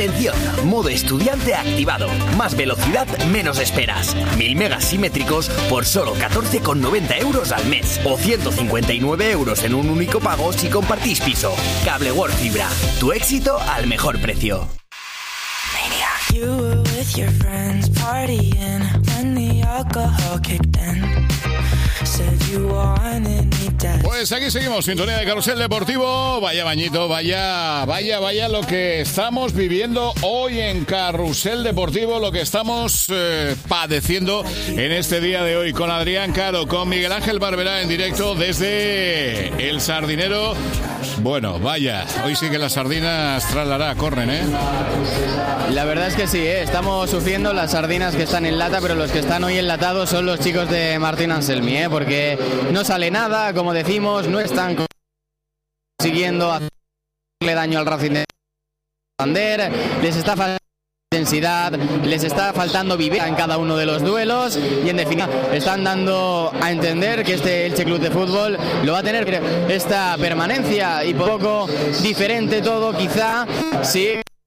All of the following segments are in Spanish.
Atención, modo estudiante activado. Más velocidad, menos esperas. 1000 megas simétricos por solo 14,90 euros al mes. O 159 euros en un único pago si compartís piso. Cable World Fibra. Tu éxito al mejor precio. You were with your friends partying when the alcohol kicked in. Said you wanted me dead. Pues aquí seguimos, sintonía de Carrusel Deportivo. Vaya bañito, vaya lo que estamos viviendo hoy en Carrusel Deportivo, lo que estamos padeciendo en este día de hoy con Adrián Caro, con Miguel Ángel Barberá en directo desde El Sardinero. Bueno, vaya, hoy sí que las sardinas tralará, corren, ¿eh? La verdad es que sí, estamos sufriendo las sardinas que están en lata, pero los que están hoy enlatados son los chicos de Martín Anselmi, porque no sale nada, como decimos, no están consiguiendo hacerle daño al Racing de Santander, les está faltando intensidad, les está faltando viveza en cada uno de los duelos y en definitiva están dando a entender que este Elche Club de Fútbol lo va a tener esta permanencia y poco diferente todo, quizá si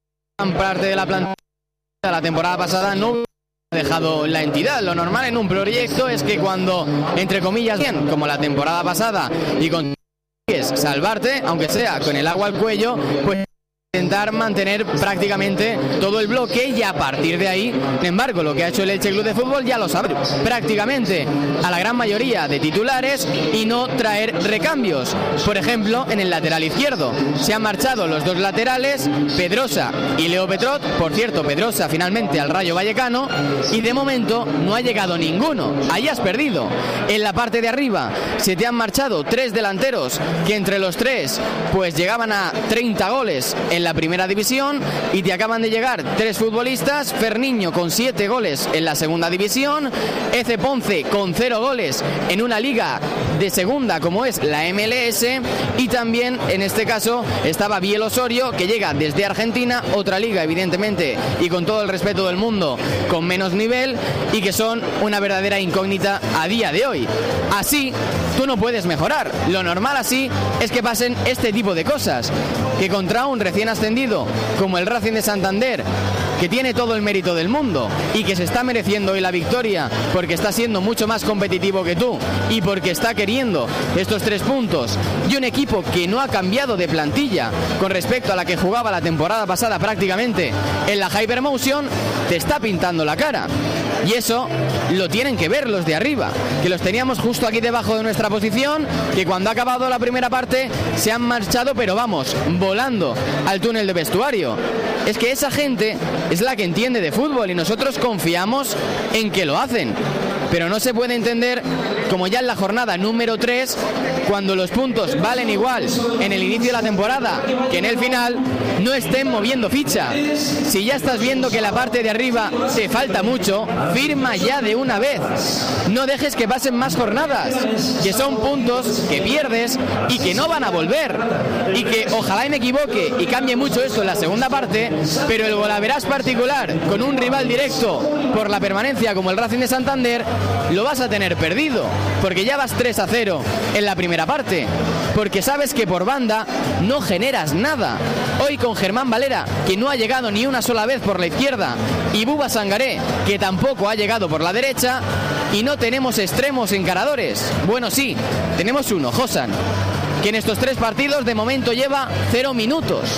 parte de la plantilla de la temporada pasada no ha dejado la entidad. Lo normal en un proyecto es que cuando, entre comillas, bien, como la temporada pasada y consigues salvarte, aunque sea con el agua al cuello, pues intentar mantener prácticamente todo el bloque y a partir de ahí, sin embargo, lo que ha hecho el Elche Club de Fútbol ya lo sabe, prácticamente a la gran mayoría de titulares y no traer recambios. Por ejemplo, en el lateral izquierdo se han marchado los dos laterales, Pedrosa y Leo Petrot. Por cierto, Pedrosa finalmente al Rayo Vallecano y de momento no ha llegado ninguno. Ahí has perdido. En la parte de arriba se te han marchado tres delanteros que entre los tres pues llegaban a 30 goles en la primera división y te acaban de llegar tres futbolistas, Ferniño con 7 goles en la segunda división, Eze Ponce con 0 goles en una liga de segunda como es la MLS y también en este caso estaba Biel Osorio que llega desde Argentina, otra liga evidentemente y con todo el respeto del mundo con menos nivel y que son una verdadera incógnita a día de hoy. Así tú no puedes mejorar, lo normal así es que pasen este tipo de cosas, que contra un recién ascendido como el Racing de Santander, que tiene todo el mérito del mundo y que se está mereciendo hoy la victoria porque está siendo mucho más competitivo que tú y porque está queriendo estos 3 puntos, y un equipo que no ha cambiado de plantilla con respecto a la que jugaba la temporada pasada prácticamente en la Hypermotion, te está pintando la cara. Y eso lo tienen que ver los de arriba, que los teníamos justo aquí debajo de nuestra posición, que cuando ha acabado la primera parte se han marchado, pero vamos, volando al túnel de vestuario. Es que esa gente es la que entiende de fútbol y nosotros confiamos en que lo hacen. Pero no se puede entender como ya en la jornada número 3, cuando los puntos valen igual en el inicio de la temporada que en el final, no estén moviendo ficha. Si ya estás viendo que la parte de arriba te falta mucho, firma ya de una vez. No dejes que pasen más jornadas, que son puntos que pierdes y que no van a volver. Y que ojalá y me equivoque y cambie mucho esto en la segunda parte, pero el golaveras particular con un rival directo por la permanencia como el Racing de Santander, lo vas a tener perdido, porque ya vas 3-0 en la primera parte, porque sabes que por banda no generas nada. Hoy con Germán Valera, que no ha llegado ni una sola vez por la izquierda, y Buba Sangaré, que tampoco ha llegado por la derecha, y no tenemos extremos encaradores. Bueno, sí, tenemos uno, Josan, que en estos 3 partidos de momento lleva 0 minutos.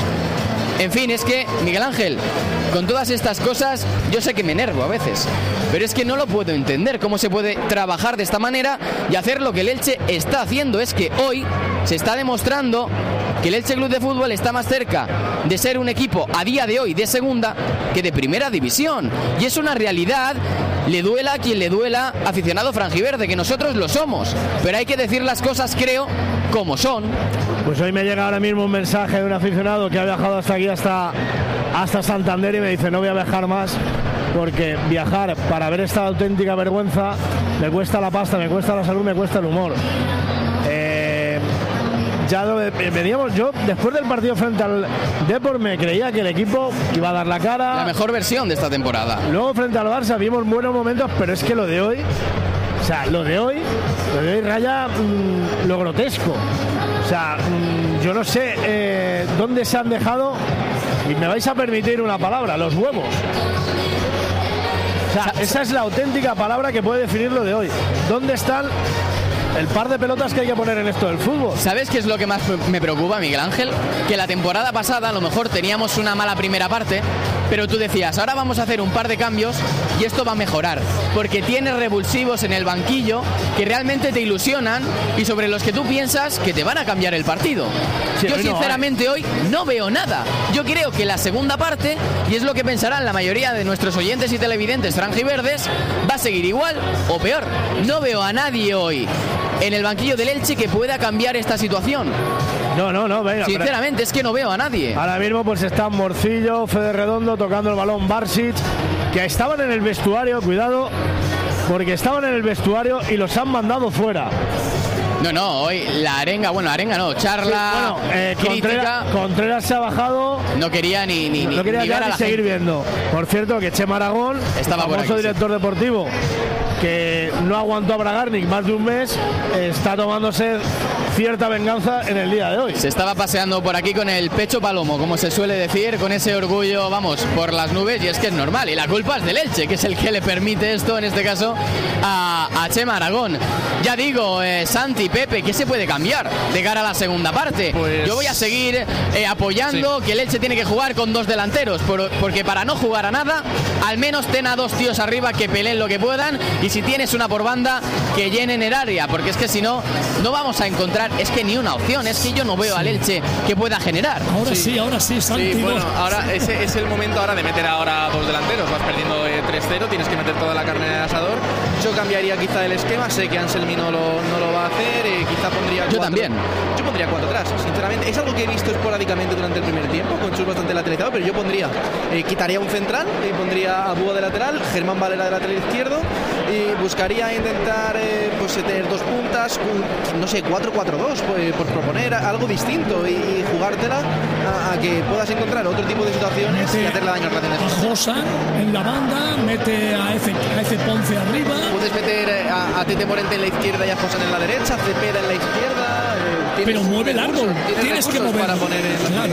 En fin, es que, Miguel Ángel, con todas estas cosas, yo sé que me enervo a veces, pero es que no lo puedo entender cómo se puede trabajar de esta manera y hacer lo que el Elche está haciendo. Es que hoy se está demostrando que el Elche Club de Fútbol está más cerca de ser un equipo a día de hoy de segunda que de primera división. Y es una realidad, le duela a quien le duela, aficionado franjiverde, que nosotros lo somos, pero hay que decir las cosas, creo, como son. Pues hoy me llega ahora mismo un mensaje de un aficionado que ha viajado hasta aquí, hasta Santander, y me dice: no voy a viajar más porque viajar para ver esta auténtica vergüenza me cuesta la pasta, me cuesta la salud, me cuesta el humor. Ya veníamos, yo después del partido frente al Depor me creía que el equipo iba a dar la cara. La mejor versión de esta temporada. Luego frente al Barça vimos buenos momentos, pero es que lo de hoy, o sea, lo de hoy raya lo grotesco. O sea, yo no sé dónde se han dejado Y me vais a permitir una palabra, los huevos. O sea, esa es la auténtica palabra que puede definir lo de hoy. ¿Dónde están el par de pelotas que hay que poner en esto del fútbol? ¿Sabes qué es lo que más me preocupa, Miguel Ángel? Que la temporada pasada a lo mejor teníamos una mala primera parte, pero tú decías, ahora vamos a hacer un par de cambios y esto va a mejorar, porque tienes revulsivos en el banquillo que realmente te ilusionan y sobre los que tú piensas que te van a cambiar el partido. Sí, yo sinceramente hoy no veo nada. Yo creo que la segunda parte, y es lo que pensarán la mayoría de nuestros oyentes y televidentes franjiverdes, va a seguir igual o peor. No veo a nadie hoy en el banquillo del Elche que pueda cambiar esta situación. No, venga. Sinceramente, es que no veo a nadie. Ahora mismo pues están Morcillo, Fede Redondo tocando el balón, Barsic, que estaban en el vestuario, cuidado, porque estaban en el vestuario y los han mandado fuera. No, hoy la arenga, charla, crítica. Contreras se ha bajado. No quería ni llegar a seguir viendo. Por cierto, que Chema Aragón, estaba famoso por aquí, director deportivo, que no aguantó a Bragarnik más de un mes, está tomándose cierta venganza en el día de hoy. Se estaba paseando por aquí con el pecho palomo, como se suele decir, con ese orgullo, vamos, por las nubes, y es que es normal, y la culpa es del Elche, que es el que le permite esto, en este caso, a Chema Aragón. Ya digo, Santi, Pepe, ¿qué se puede cambiar de cara a la segunda parte? Pues yo voy a seguir apoyando que el Elche tiene que jugar con dos delanteros, porque para no jugar a nada, al menos ten a dos tíos arriba que peleen lo que puedan, y si tienes una por banda, que llenen el área, porque es que si no, no vamos a encontrar, es que ni una opción, es que yo no veo al Elche que pueda generar. Ahora sí, Santi. Sí, bueno, ahora ese es el momento ahora de meter ahora dos delanteros, vas perdiendo 3-0, tienes que meter toda la carne en el asador. Yo cambiaría quizá el esquema, sé que Anselmi no lo va a hacer, quizá pondría 4. Yo también. Yo pondría 4 atrás, sinceramente. Es algo que he visto esporádicamente durante el primer tiempo, con Chus bastante lateralizado, pero yo pondría, quitaría un central, y pondría a Búa de lateral, Germán Valera de lateral izquierdo, y buscaría intentar pues tener dos puntas, no sé, 4-4-2, pues, por proponer algo distinto y jugártela a que puedas encontrar otro tipo de situaciones y hacerle daño a relaciones. A Josa en la banda, mete a F Ponce arriba. Puedes meter a Tete Morente en la izquierda y a Josa en la derecha, Cepeda en la izquierda. Pero mueve el árbol, tienes que moverlo. Para poner claro.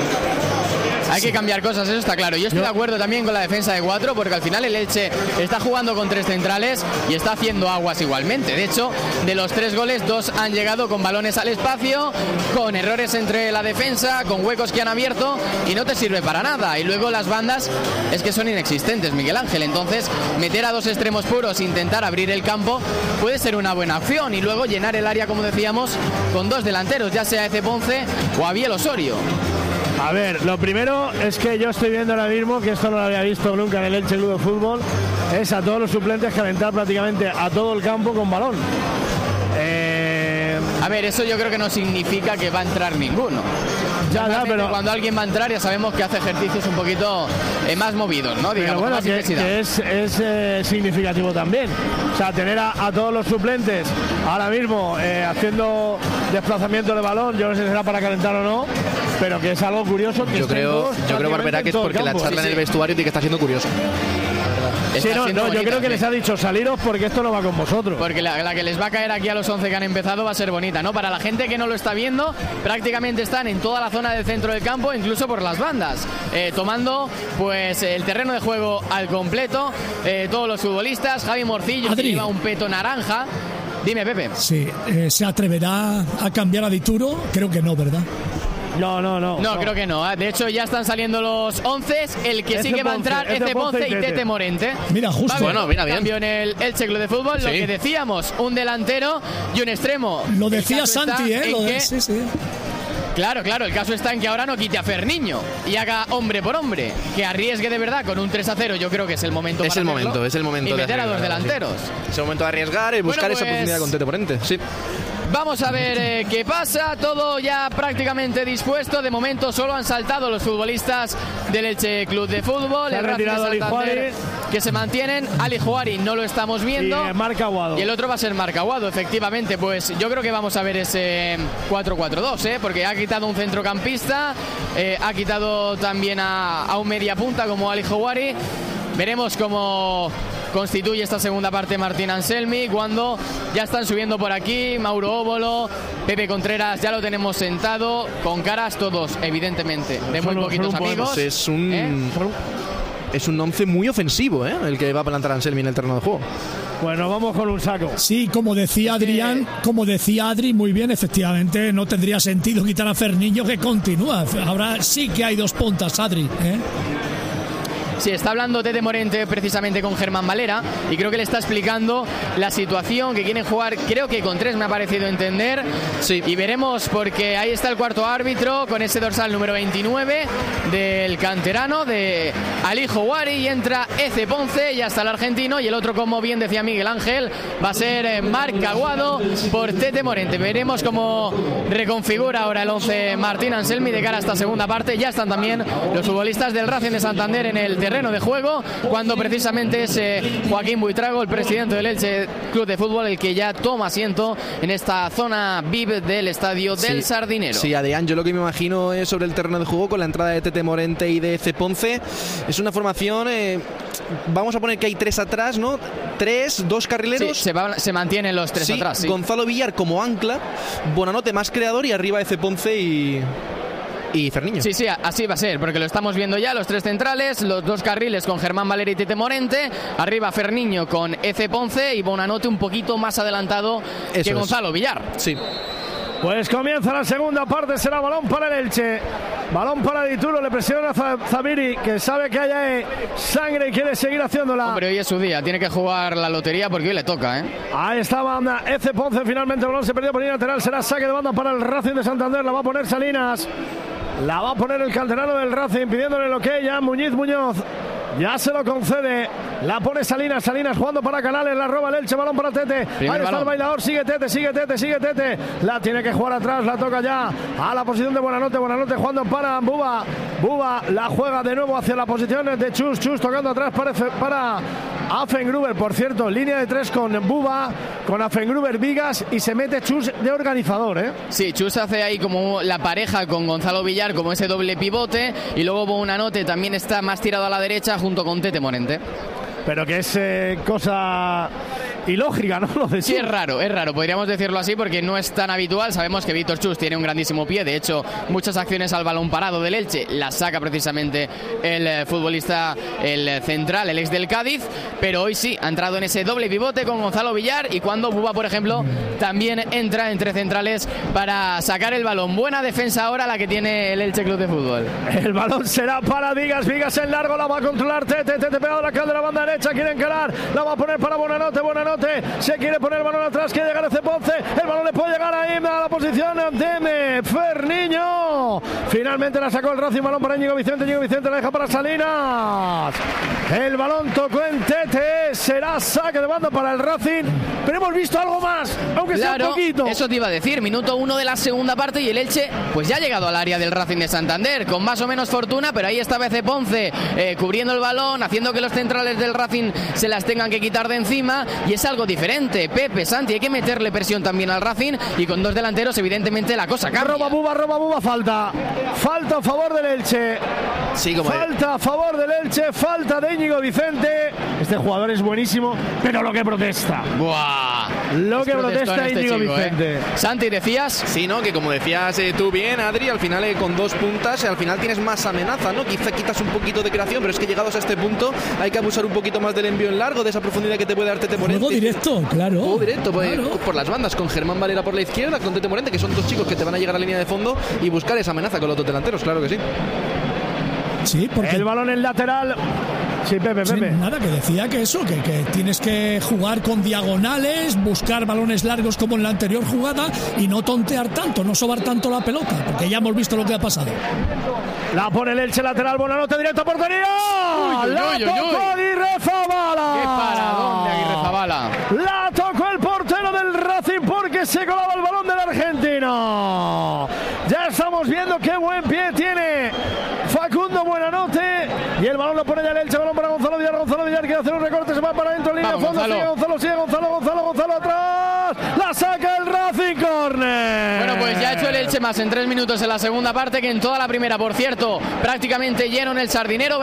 Hay que cambiar cosas, eso está claro. Yo estoy de acuerdo también con la defensa de 4, porque al final el Elche está jugando con 3 centrales y está haciendo aguas igualmente. De hecho, de los 3 goles, 2 han llegado con balones al espacio, con errores entre la defensa, con huecos que han abierto, y no te sirve para nada. Y luego las bandas es que son inexistentes, Miguel Ángel. Entonces, meter a 2 extremos puros e intentar abrir el campo puede ser una buena opción. Y luego llenar el área, como decíamos, con 2 delanteros, ya sea F Ponce o Abiel Osorio. A ver, lo primero es que yo estoy viendo ahora mismo, que esto no lo había visto nunca en el Elche Club de Fútbol, es a todos los suplentes calentar prácticamente a todo el campo con balón. A ver, eso yo creo que no significa que va a entrar ninguno. Ya, pero cuando alguien va a entrar ya sabemos que hace ejercicios un poquito más movidos, ¿no? Digamos, pero bueno, más intensidad. que es significativo también. O sea, tener a todos los suplentes ahora mismo haciendo desplazamiento de balón, yo no sé si será para calentar o no, pero que es algo curioso. Que yo creo Barberá, que es porque la charla en el vestuario tiene que estar siendo curiosa. Sí, yo creo que les ha dicho saliros porque esto no va con vosotros. Porque la que les va a caer aquí a los 11 que han empezado va a ser bonita, ¿no? Para la gente que no lo está viendo, prácticamente están en toda la zona del centro del campo, incluso por las bandas, tomando pues el terreno de juego al completo, todos los futbolistas. Javi Morcillo, que lleva un peto naranja. Dime, Pepe. Sí, ¿se atreverá a cambiar a Dituro? Creo que no, ¿verdad? No, creo que no. De hecho, ya están saliendo los 11. El que sí que va a entrar es Ponce y Tete Morente. Mira, justo. Bueno, mira, bien. Cambio en el Elche Club de Fútbol. Sí. Lo que decíamos, un delantero y un extremo. Lo decía Santi, sí. Claro, el caso está en que ahora no quite a Ferniño y haga hombre por hombre, que arriesgue de verdad con un 3-0. Yo creo que es el momento es para es el momento y meter a 2 delanteros. Sí. Es el momento de arriesgar y buscar esa oportunidad con Tete Morente. Sí. Vamos a ver qué pasa. Todo ya prácticamente dispuesto. De momento solo han saltado los futbolistas del Elche Club de Fútbol. El Racing de Santander, que se mantienen. Ali Juari no lo estamos viendo. Y Marc Aguado. Y el otro va a ser Marc Aguado, efectivamente. Pues yo creo que vamos a ver ese 4-4-2, porque ha quitado un centrocampista, ha quitado también a un media punta como Ali Juari. Veremos cómo constituye esta segunda parte Martín Anselmi, cuando ya están subiendo por aquí Mauro Óbolo, Pepe Contreras, ya lo tenemos sentado, con caras todos, evidentemente, de muy poquitos amigos. Es un once muy ofensivo, el que va a plantar Anselmi en el terreno de juego. Bueno, vamos con un saco. Sí, como decía Adrián, como decía Adri, muy bien, efectivamente, no tendría sentido quitar a Ferniño, que continúa. Ahora sí que hay dos puntas, Adri, Sí, está hablando Tete Morente precisamente con Germán Valera y creo que le está explicando la situación, que quieren jugar, creo que con 3 me ha parecido entender. Sí. Y veremos, porque ahí está el cuarto árbitro con ese dorsal número 29 del canterano de Alijo Wari, y entra Eze Ponce, ya está el argentino, y el otro, como bien decía Miguel Ángel, va a ser Marc Aguado por Tete Morente. Veremos cómo reconfigura ahora el 11 Martín Anselmi de cara a esta segunda parte. Ya están también los futbolistas del Racing de Santander en el terreno de juego, cuando precisamente es Joaquín Buitrago, el presidente del Elche Club de Fútbol, el que ya toma asiento en esta zona VIP del estadio del Sardinero. Sí, Adrián, yo lo que me imagino es sobre el terreno de juego, con la entrada de Tete Morente y de Eze Ponce, es una formación, vamos a poner que hay 3 atrás, ¿no? 2 carrileros. Sí, se mantienen los 3 atrás. Sí. Gonzalo Villar como ancla, Bonanote más creador, y arriba Eze Ponce y Ferniño. Sí, así va a ser, porque lo estamos viendo ya, los 3 centrales, los 2 carriles con Germán Valera y Tete Morente, arriba Ferniño con Eze Ponce y Bonanote un poquito más adelantado que Gonzalo Villar. Sí. Pues comienza la segunda parte, será balón para el Elche. Balón para Dituro, le presiona a Zabiri, que sabe que hay sangre y quiere seguir haciéndola. Hombre, hoy es su día, tiene que jugar la lotería porque hoy le toca, Ahí estaba Eze Ponce, finalmente el balón se perdió por línea lateral, será saque de banda para el Racing de Santander, la va a poner Salinas. La va a poner el canterano del Racing, pidiéndole lo que ya Muñoz. Ya se lo concede. La pone Salinas jugando para Canales, la roba el Elche, balón para Tete. Ahí está el bailador, sigue Tete. La tiene que jugar atrás, la toca ya a la posición de Bonanote jugando para Buba. Buba la juega de nuevo hacia la posición de Chus tocando atrás para Affengruber, por cierto, línea de 3 con Buba, con Affengruber, Vigas, y se mete Chus de organizador, Sí, Chus hace ahí como la pareja con Gonzalo Villar, como ese doble pivote, y luego Bonanote también está más tirado a la derecha junto con Tete Morente. Pero que es cosa ilógica, ¿no? Lo de sí, es raro, podríamos decirlo así, porque no es tan habitual. Sabemos que Víctor Chus tiene un grandísimo pie, de hecho muchas acciones al balón parado del Elche las saca precisamente el futbolista, el central, el ex del Cádiz, pero hoy sí ha entrado en ese doble pivote con Gonzalo Villar, y cuando Buba, por ejemplo, también entra entre centrales para sacar el balón. Buena defensa ahora la que tiene el Elche Club de Fútbol. El balón será para Vigas en largo, la va a controlar Tete pegado a la cal de la banda derecha, quiere encarar, la va a poner para Bonanote se quiere poner el balón atrás, quiere llegar a Eze Ponce, el balón le puede llegar ahí a la posición de Ferniño, finalmente la sacó el Racing, balón para Íñigo Vicente la deja para Salinas, el balón tocó en Tete, será saque de banda para el Racing, pero hemos visto algo más, aunque sea un poquito. Eso te iba a decir, minuto 1 de la segunda parte y el Elche pues ya ha llegado al área del Racing de Santander, con más o menos fortuna, pero ahí estaba Eze Ponce cubriendo el balón, haciendo que los centrales del Racing se las tengan que quitar de encima, y es algo diferente. Pepe, Santi, hay que meterle presión también al Racing, y con 2 delanteros evidentemente la cosa cambia. Roba Buba, falta a favor del Elche. Sí, como falta a favor del Elche, falta de Íñigo Vicente. Este jugador es buenísimo, pero lo que protesta. ¡Buah! Lo que protesta Íñigo Vicente. Santi, ¿decías? Sí, ¿no? Que como decías tú bien, Adri, al final con 2 puntas, al final tienes más amenaza, ¿no? Quizá quitas un poquito de creación, pero es que llegados a este punto hay que abusar un poquito más del envío en largo, de esa profundidad que te puede dar Tete Morente. Juego directo, claro. Juego directo, por las bandas, con Germán Valera por la izquierda, con Tete Morente, que son 2 chicos que te van a llegar a la línea de fondo y buscar esa amenaza con los 2 delanteros, claro que sí. Sí, porque el balón en lateral. Sí, Pepe. Nada, que decía que eso, que tienes que jugar con diagonales, buscar balones largos como en la anterior jugada y no tontear tanto, no sobar tanto la pelota, porque ya hemos visto lo que ha pasado. La pone el Elche lateral, Bonanote directo a portería. La tocó Aguirre Zabala. ¡Qué paradón de Aguirre Zabala! La tocó el portero del Racing porque se colaba el balón del argentino. Ya estamos viendo qué buen pie tiene Facundo Buenanote, y el balón lo pone ya el Elche, balón para Gonzalo Villar quiere hacer un recorte, se va para adentro, línea de fondo, sigue Gonzalo atrás, la saca el Racing, córner. Bueno, pues ya ha hecho el Elche coche más en 3 minutos en la segunda parte que en toda la primera. Por cierto, prácticamente lleno en el Sardinero,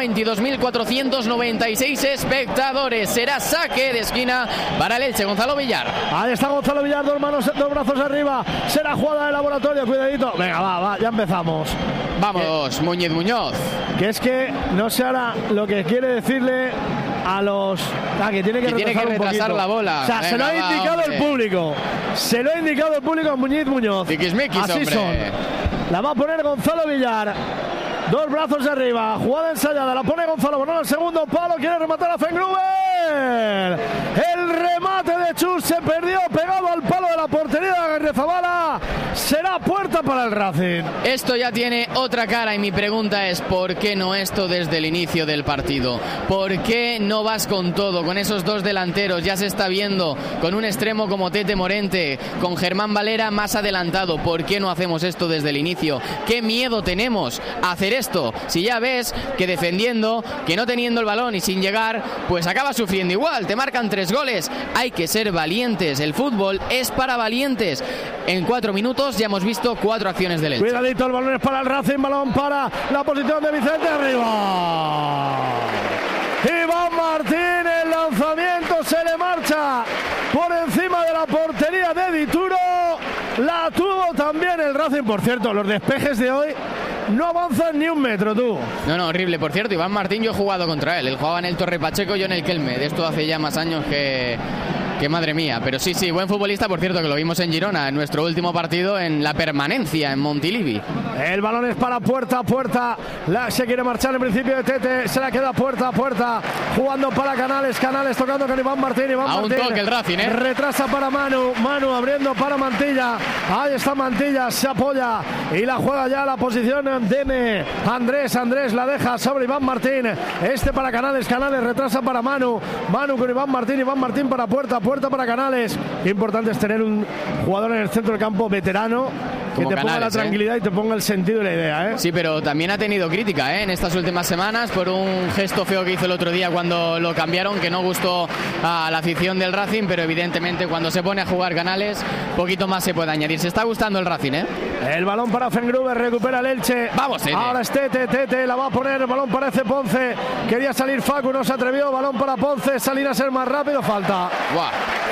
22.496 espectadores. Será saque de esquina para el Elche. Gonzalo Villar. Ahí está Gonzalo Villar, dos brazos arriba. Será jugada de laboratorio, cuidadito. Venga, va, ya empezamos. Vamos, Muñiz Muñoz. Que es que no sé ahora lo que quiere decirle a los... que tiene que retrasar la bola. O sea, venga, se lo ha indicado el público. Se lo ha indicado el público a Muñiz Muñoz. Tiquismiquis, así hombre. son. La va a poner Gonzalo Villar. Dos brazos arriba. Jugada ensayada. La pone Gonzalo. Bueno, el segundo palo. Quiere rematar a Fengruber. El remate de Chus se perdió pegado al palo de la portería de Aguirrezabala. Será puerta para el Racing. Esto ya tiene otra cara y mi pregunta es ¿por qué no esto desde el inicio del partido? ¿Por qué no vas con todo, con esos dos delanteros? Ya se está viendo con un extremo como Tete Morente, con Germán Valera más adelantado. ¿Por qué no hacemos esto desde el inicio? ¿Qué miedo tenemos a hacer esto? Si ya ves que defendiendo, que no teniendo el balón y sin llegar, pues acabas sufriendo igual. Te marcan 3 goles. Hay que ser valientes. El fútbol es para valientes. En 4 minutos ya hemos visto 4 acciones del Elche. Cuidadito, el balón es para el Racing, balón para la posición de Vicente arriba. Iván Martín, el lanzamiento se le marcha por encima de la portería de Dituro. La tuvo también el Racing. Por cierto, los despejes de hoy no avanzan ni un metro, tú. No, horrible. Por cierto, Iván Martín, yo he jugado contra él. Él jugaba en el Torre Pacheco, yo en el Kelme. De esto hace ya más años que madre mía. Pero sí, buen futbolista. Por cierto, que lo vimos en Girona, en nuestro último partido en la permanencia, en Montilivi. El balón es para puerta. Se quiere marchar en principio de Tete. Se la queda puerta. Jugando para Canales tocando con Iván Martín. A un toque el Racing, retrasa para Manu abriendo para Mantilla. Ahí está Mantilla, se apoya y la juega ya a la posición de Andrés la deja sobre Iván Martín. Para Canales retrasa para Manu con Iván Martín para puerta para Canales. Qué importante es tener un jugador en el centro del campo veterano que como te Canales, ponga la tranquilidad y te ponga el sentido y la idea, Sí, pero también ha tenido crítica, en estas últimas semanas por un gesto feo que hizo el otro día cuando lo cambiaron, que no gustó a la afición del Racing, pero evidentemente cuando se pone a jugar Canales, poquito más se puede añadir. Se está gustando el Racing, El balón para Fengruber, recupera el Elche. Vamos, Tete. Ahora es Tete, la va a poner, el balón parece Ponce. Quería salir Facu, no se atrevió, balón para Ponce, salir a ser más rápido, falta. Guau.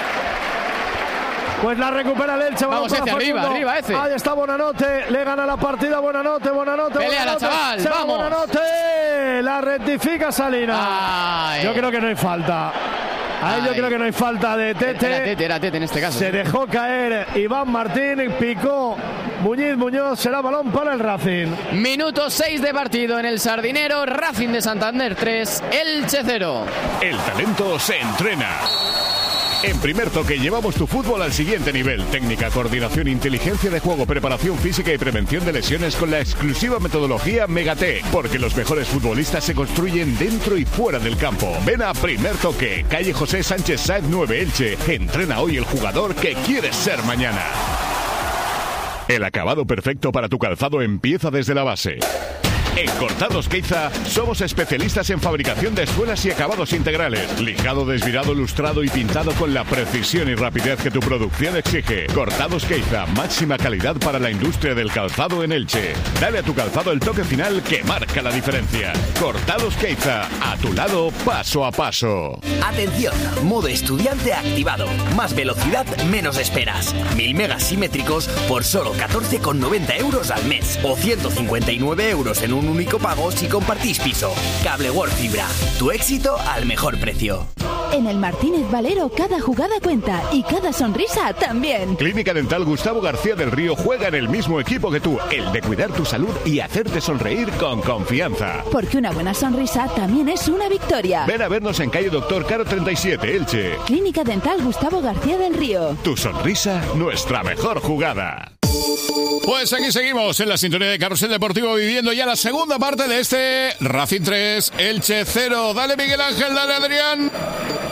Pues la recupera el Elche. Vamos, arriba ese. Ahí está Bonanote, le gana la partida Bonanote. Pelea la chaval, vamos. Bonanote, la rectifica Salinas. Ay. Yo creo que no hay falta. Yo creo que no hay falta de Tete. Era Tete en este caso. Se dejó caer Iván Martín, picó Muñoz, será balón para el Racing. Minuto 6 de partido en el Sardinero, Racing de Santander 3, Elche 0. El talento se entrena. En Primer Toque llevamos tu fútbol al siguiente nivel. Técnica, coordinación, inteligencia de juego, preparación física y prevención de lesiones con la exclusiva metodología Megate. Porque los mejores futbolistas se construyen dentro y fuera del campo. Ven a Primer Toque, calle José Sánchez Sáez 9, Elche. Entrena hoy el jugador que quieres ser mañana. El acabado perfecto para tu calzado empieza desde la base. En Cortados Queiza somos especialistas en fabricación de suelas y acabados integrales. Lijado, desvirado, lustrado y pintado con la precisión y rapidez que tu producción exige. Cortados Queiza, máxima calidad para la industria del calzado en Elche. Dale a tu calzado el toque final que marca la diferencia. Cortados Queiza, a tu lado paso a paso. Atención, modo estudiante activado. Más velocidad, menos esperas. 1000 megas simétricos por solo 14,90 euros al mes. O 159 euros en un único pago si compartís piso. Cable World Fibra, tu éxito al mejor precio. En el Martínez Valero cada jugada cuenta y cada sonrisa también. Clínica Dental Gustavo García del Río juega en el mismo equipo que tú, el de cuidar tu salud y hacerte sonreír con confianza. Porque una buena sonrisa también es una victoria. Ven a vernos en calle Doctor Caro 37, Elche. Clínica Dental Gustavo García del Río. Tu sonrisa, nuestra mejor jugada. Pues aquí seguimos en la sintonía de Carrusel Deportivo, viviendo ya la segunda parte de este Racing 3, Elche 0. Dale Miguel Ángel, dale Adrián.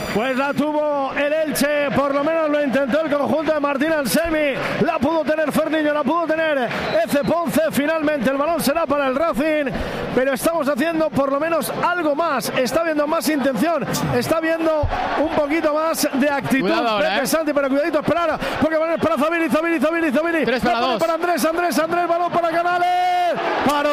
Pues la tuvo el Elche, por lo menos lo intentó el conjunto de Martín Anselmi, la pudo tener Ferniño, la pudo tener Eze Ponce, finalmente el balón será para el Racing, pero estamos haciendo por lo menos algo más, está viendo más intención, está viendo un poquito más de actitud. Cuidado ahora, Santi, pero cuidadito, esperar, porque van a para Zabili, 3 para 2. Para Andrés, balón para Canales, paró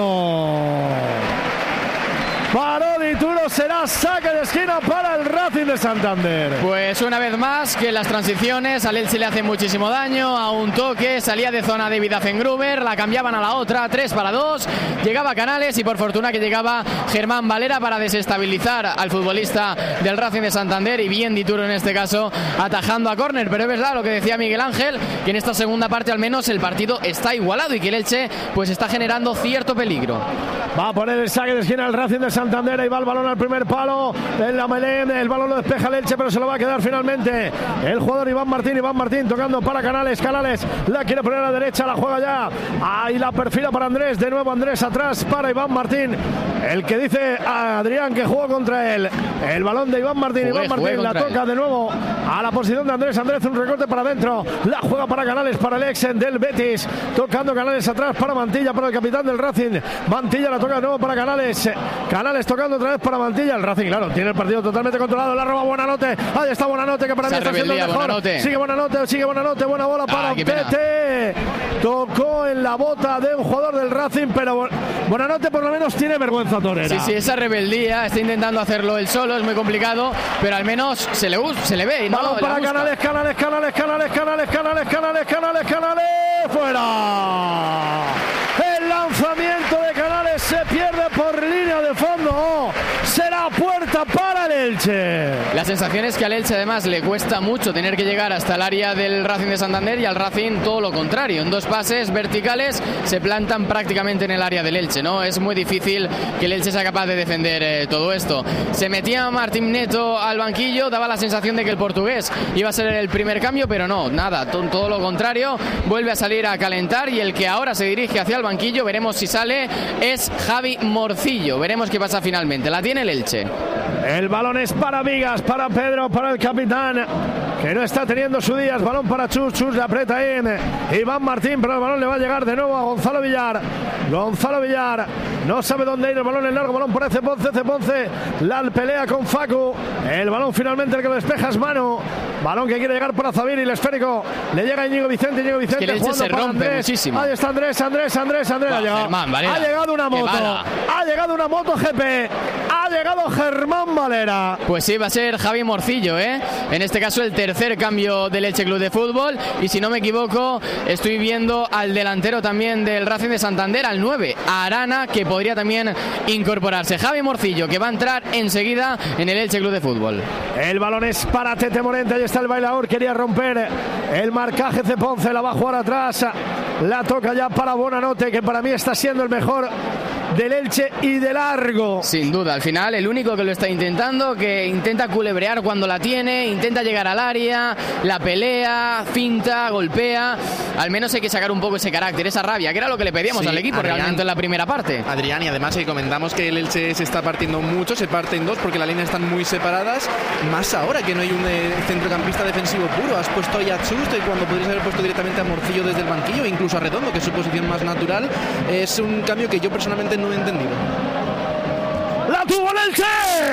Dituro, será saque de esquina para el Racing de Santander. Pues una vez más que las transiciones al Elche le hacen muchísimo daño, a un toque, salía de zona David Azengruber, la cambiaban a la otra, 3 para 2, llegaba Canales y por fortuna que llegaba Germán Valera para desestabilizar al futbolista del Racing de Santander, y bien Dituro en este caso atajando a córner, pero es verdad lo que decía Miguel Ángel, que en esta segunda parte al menos el partido está igualado y que el Elche pues está generando cierto peligro. Va a poner el saque de esquina el Racing de Santander, ahí va el balón al primer palo, en la melé, el balón lo despeja el Elche, pero se lo va a quedar finalmente el jugador Iván Martín tocando para Canales, la quiere poner a la derecha, la juega ya, ahí la perfila para Andrés, de nuevo Andrés atrás para Iván Martín, el que dice a Adrián que jugó contra él, el balón de Iván Martín la toca de nuevo a la posición de Andrés, un recorte para adentro, la juega para Canales, para el ex del Betis, tocando Canales atrás para Mantilla, para el capitán del Racing, Mantilla la toca de nuevo para Canales tocando otra vez para Mantilla, el Racing claro, tiene el partido totalmente controlado, la roba Buonanotte, ahí está Buonanotte que para mí está siendo el mejor, sigue Buonanotte, buena bola para Tete, tocó en la bota de un jugador del Racing, pero Buonanotte por lo menos tiene vergüenza torera. Sí, esa rebeldía, está intentando hacerlo él solo, es muy complicado, pero al menos se le ve, ¿no? Balón para Canales, fuera. El lanzamiento de Canales se pierde por línea de fondo. Será puerta para el Elche. La sensación es que al Elche además le cuesta mucho tener que llegar hasta el área del Racing de Santander, y al Racing todo lo contrario. En 2 pases verticales se plantan prácticamente en el área del Elche, ¿no? Es muy difícil que el Elche sea capaz de defender todo esto. Se metía Martín Neto al banquillo, daba la sensación de que el portugués iba a ser el primer cambio, pero no, nada, todo lo contrario. Vuelve a salir a calentar, y el que ahora se dirige hacia el banquillo, veremos si sale, es Javi Morcillo. Veremos qué pasa finalmente. La tiene el Elche. El balón es para Vigas, para Pedro, para el capitán, que no está teniendo su día. Balón para Chus, le aprieta ahí Iván Martín, pero el balón le va a llegar de nuevo a Gonzalo Villar, no sabe dónde ir, el balón es largo, balón por Eze Ponce, la pelea con Facu, el balón finalmente el que lo despeja es Manu, balón que quiere llegar para Zabir, y el esférico le llega a Íñigo Vicente, es que el Elche se rompe Andrés. Muchísimo. Ahí está Andrés, ha llegado una moto GP, ha llegado Germán Valera. Pues sí, va a ser Javi Morcillo, en este caso el tercer cambio del Elche Club de Fútbol, y si no me equivoco estoy viendo al delantero también del Racing de Santander, al 9, a Arana, que podría también incorporarse. Javi Morcillo, que va a entrar enseguida en el Elche Club de Fútbol. El balón es para Tete Morente, ahí está el bailador, quería romper el marcaje de Ponce, la va a jugar atrás, la toca ya para Buonanotte, que para mí está siendo el mejor del Elche y de largo. Sin duda, al final el único que lo está intentando, que intenta culebrear cuando la tiene, intenta llegar al área, la pelea, finta, golpea. Al menos hay que sacar un poco ese carácter, esa rabia, que era lo que le pedíamos al equipo, Adrián, realmente en la primera parte. Adrián, y además si comentamos que el Elche se está partiendo mucho, se parte en 2 porque las líneas están muy separadas, más ahora que no hay un centrocampista defensivo puro. Has puesto ahí a Chust, cuando podrías haber puesto directamente a Morcillo desde el banquillo, e incluso a Redondo, que es su posición más natural. Es un cambio que yo personalmente no he entendido. ¡La tuvo el Elche!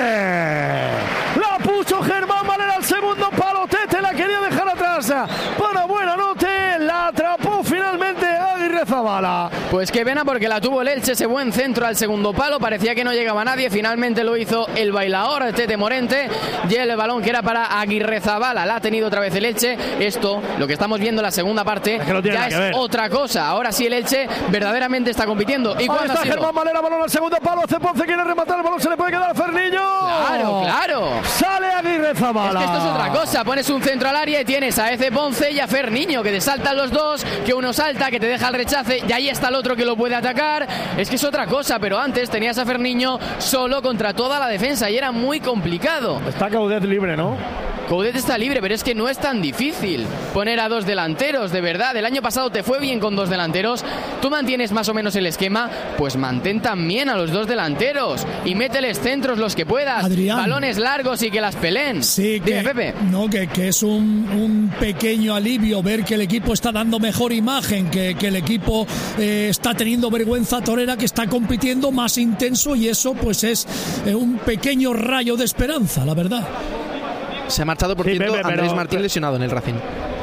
¡La puso Germán Valera al segundo palo! Tete la quería dejar atrás para Buonanotte, la atrapó finalmente Aguirrezabala. Pues qué pena, porque la tuvo el Elche, ese buen centro al segundo palo, parecía que no llegaba nadie, finalmente lo hizo el bailador Tete Morente, y el balón que era para Aguirrezabala la ha tenido otra vez el Elche. Esto, lo que estamos viendo en la segunda parte, ya es otra cosa. Ahora sí el Elche verdaderamente está compitiendo. ¿Y ahí está Germán Valera, balón al segundo palo, Eze Ponce quiere rematar, el balón se le puede quedar a Ferniño. Claro. Sale Aguirrezabala. Es que esto es otra cosa, pones un centro al área y tienes a Eze Ponce y a Ferniño, que te saltan los dos, que uno salta, que te deja el rechace, y ahí está el otro que lo puede atacar. Es que es otra cosa, pero antes tenías a Ferniño solo contra toda la defensa y era muy complicado. Está Caudet libre, ¿no? Coudet está libre, pero es que no es tan difícil poner a 2 delanteros, de verdad. El año pasado te fue bien con 2 delanteros. Tú mantienes más o menos el esquema, pues mantén también a los 2 delanteros y mételes centros los que puedas. Adrián, balones largos y que las peleen. Sí, dime, Pepe. No, que es un pequeño alivio ver que el equipo está dando mejor imagen, que el equipo está teniendo vergüenza torera, que está compitiendo más intenso, y eso pues es un pequeño rayo de esperanza, la verdad. Se ha marchado, por cierto, Andrés Martín lesionado en el Racing.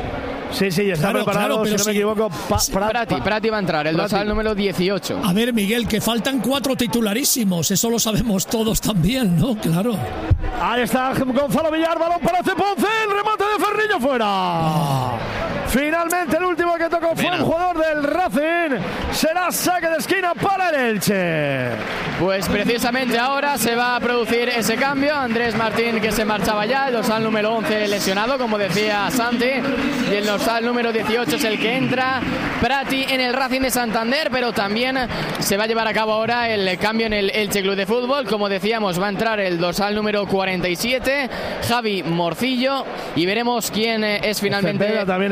Sí, está preparado, pero si no me equivoco. Prati va a entrar, el dorsal número 18. A ver, Miguel, que faltan 4 titularísimos, eso lo sabemos todos también, ¿no? Claro. Ahí está Gonzalo Villar, balón para Ceponce, el remate de Ferriño fuera. Finalmente el último que tocó fue un jugador del Racing. Será saque de esquina para el Elche. Pues precisamente ahora se va a producir ese cambio. Andrés Martín, que se marchaba ya, el dorsal número 11 lesionado, como decía Santi, y el dorsal número 18 es el que entra. Prati en el Racing de Santander, pero también se va a llevar a cabo ahora el cambio en el Elche Club de Fútbol. Como decíamos, va a entrar el dorsal número 47, Javi Morcillo, y veremos quién es finalmente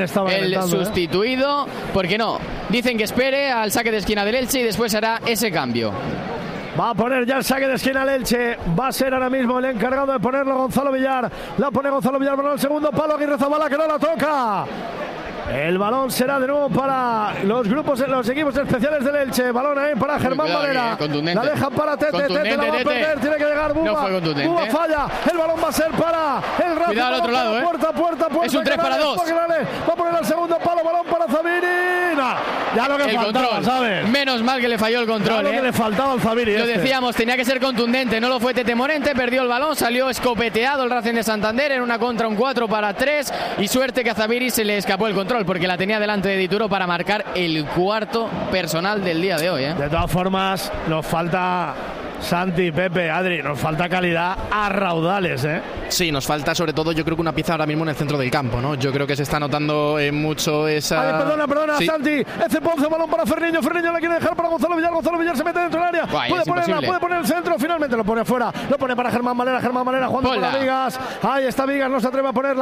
el sustituido. Porque no, dicen que espere al saque de esquina del Elche y después hará ese cambio. Va a poner ya el saque de esquina al Elche. Va a ser ahora mismo el encargado de ponerlo Gonzalo Villar. La pone Gonzalo Villar para el segundo palo. Aguirre Zabala, que no la toca. El balón será de nuevo para los equipos especiales del Elche. Balón ahí para Germán Valera. La dejan para Tete. Tete la va a perder. Tiene que llegar Buba. No fue contundente. Buba falla. El balón va a ser para el Racing. Cuidado al otro lado, Puerta. Es un 3 para 2. Va a poner el segundo palo. Balón para Zabiri. No, ya lo que el faltaba, control. ¿sabes? Menos mal que le falló el control. Ya lo que le faltaba al Zabiri. Lo decíamos, tenía que ser contundente. No lo fue Tete Morente. Perdió el balón. Salió escopeteado el Racing de Santander en una contra, un 4 para 3. Y suerte que a Zabiri se le escapó el control, porque la tenía delante de Dituro para marcar el 4º personal del día de hoy. De todas formas, nos falta, Santi, Pepe, Adri, nos falta calidad a raudales, Sí, nos falta sobre todo, yo creo que una pieza ahora mismo en el centro del campo, ¿no? Yo creo que se está notando mucho esa... Ay, perdona, sí. Santi, Ponce, balón para Ferriño la quiere dejar para Gonzalo Villar se mete dentro del área, puede poner el centro, finalmente lo pone fuera, lo pone para Germán Valera jugando para Vigas, ahí está Vigas, no se atreve a ponerla.